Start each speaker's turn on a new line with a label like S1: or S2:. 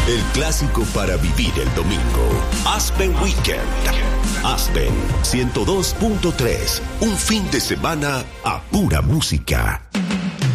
S1: El clásico para vivir el domingo. Aspen Weekend. Aspen 102.3. Un fin de semana a pura música.